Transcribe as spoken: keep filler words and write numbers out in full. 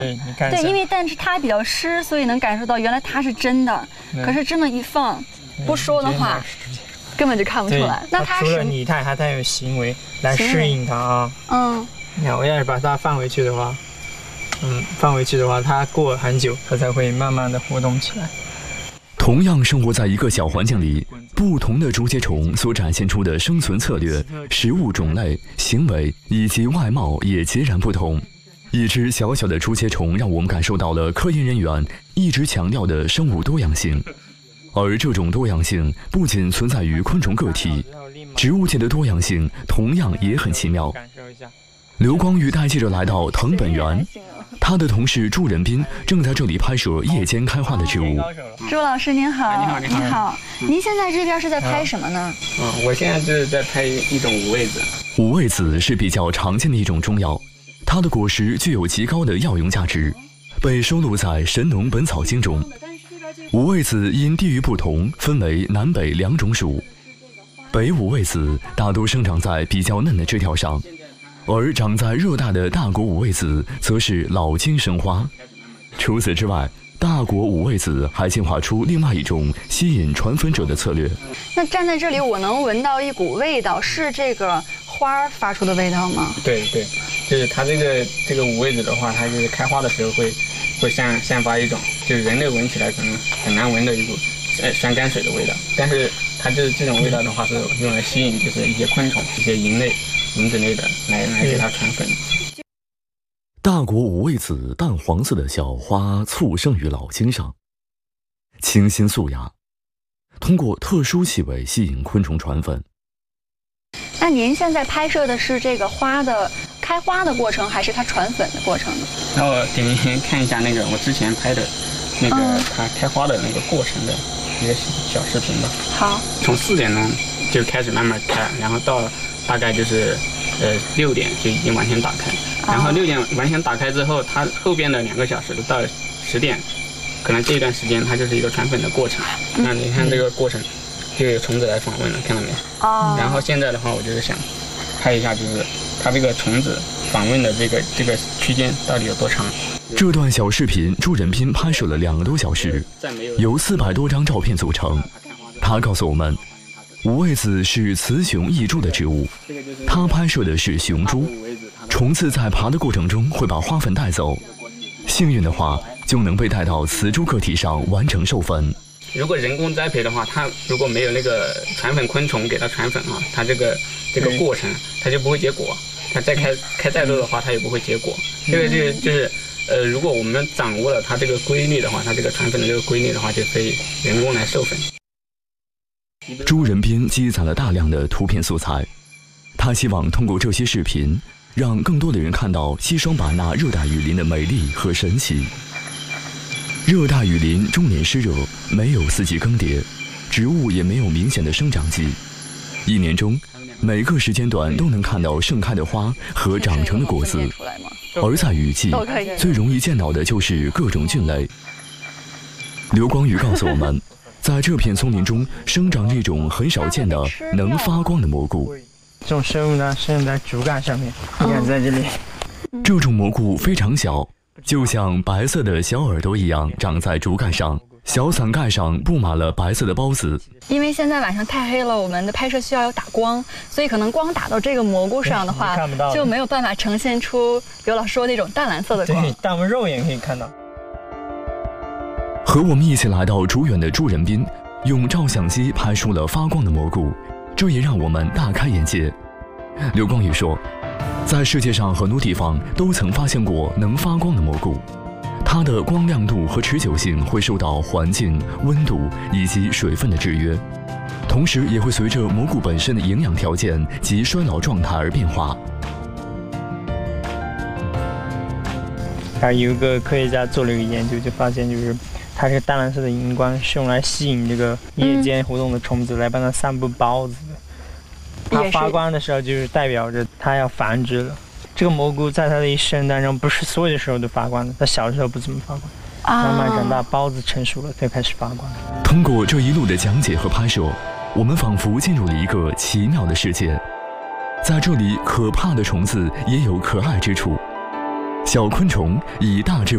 对，你看。 对，因为但是它比较湿，所以能感受到原来它是真的。可是这么一放，不说的话，根本就看不出来。那它除了拟态，它还有行为来适应它啊。 嗯。 你看，我要是把它放回去的话，嗯，放回去的话，它过很久，它才会慢慢的活动起来。 同样生活在一个小环境里，不同的竹节虫所展现出的生存策略、食物种类、行为以及外貌也截然不同。一只小小的竹节虫让我们感受到了科研人员一直强调的生物多样性，而这种多样性不仅存在于昆虫个体，植物界的多样性同样也很奇妙。刘光宇带记者来到藤本园，他的同事朱仁斌正在这里拍摄夜间开花的植物。 朱老师您好， 你好，你好， 你好。您现在这边是在拍什么呢？ 嗯，我现在就是在拍一种五味子。 五味子是比较常见的一种中药，它的果实具有极高的药用价值，被收录在《神农本草经》中。五味子因地域不同，分为南北两种属。北五味子大多生长在比较嫩的枝条上，而长在热带的大果五味子则是老茎生花。除此之外，大果五味子还进化出另外一种吸引传粉者的策略。 那站在这里，我能闻到一股味道，是这个花发出的味道吗？ 对对，就是它这个这个五味子的话，它就是开花的时候会会散散发一种，就是人类闻起来可能很难闻的一股呃酸甘水的味道。但是它就是这种味道的话，是用来吸引就是一些昆虫、一些蝇类、蚊子类的来来给它传粉。 大果五味子淡黄色的小花簇生于老茎上，清新素雅，通过特殊气味吸引昆虫传粉。 那您现在拍摄的是这个花的开花的过程，还是它传粉的过程呢？ 那我给您看一下那个我之前拍的那个它开花的那个过程的一个小视频吧。 好， 从四点钟就开始慢慢开，然后到大概就是呃六点就已经完全打开。然后六点完全打开之后，它后边的两个小时到十点，可能这一段时间它就是一个传粉的过程。嗯、那你看这个过程，就有虫子来访问了，看到没有？哦。然后现在的话，我就是想拍一下，就是它这个虫子访问的这个这个区间到底有多长。 这段小视频，朱仁斌拍摄了两个多小时，由四百多张照片组成。他告诉我们，五味子是雌雄异株的植物，他拍摄的是雄株。虫子在爬的过程中会把花粉带走，幸运的话就能被带到雌株个体上完成授粉。 如果人工栽培的话，它如果没有那个传粉昆虫给它传粉啊，它这个这个过程它就不会结果。它再开开再多的话，它也不会结果。这个就是就是呃，如果我们掌握了它这个规律的话，它这个传粉的这个规律的话，就可以人工来授粉。 朱仁斌积攒了大量的图片素材，他希望通过这些视频，让更多的人看到西双版纳热带雨林的美丽和神奇。热带雨林终年湿热，没有四季更迭，植物也没有明显的生长季，一年中每个时间段都能看到盛开的花和长成的果子。而在雨季，最容易见到的就是各种菌类。刘光宇告诉我们，在这片松林中生长着一种很少见的能发光的蘑菇。 这种生物呢，生在竹竿上面，你看在这里。 这种蘑菇非常小，就像白色的小耳朵一样，长在竹竿上。小伞盖上布满了白色的孢子。 因为现在晚上太黑了，我们的拍摄需要有打光，所以可能光打到这个蘑菇上的话，就没有办法呈现出刘老师说那种淡蓝色的光。 对，但我们肉眼可以看到。 和我们一起来到竹园的朱仁斌，用照相机拍出了发光的蘑菇，这也让我们大开眼界。刘光宇说，在世界上很多地方都曾发现过能发光的蘑菇，它的光亮度和持久性会受到环境、温度以及水分的制约，同时也会随着蘑菇本身的营养条件及衰老状态而变化。 还有一个科学家做了一个研究，就发现就是它这个淡蓝色的荧光是用来吸引这个夜间活动的虫子来帮它散布孢子的。它发光的时候就是代表着它要繁殖了。这个蘑菇在它的一生当中，不是所有的时候都发光的，它小的时候不怎么发光，慢慢长大，孢子成熟了才开始发光。 通过这一路的讲解和拍摄，我们仿佛进入了一个奇妙的世界。在这里，可怕的虫子也有可爱之处。小昆虫以大智慧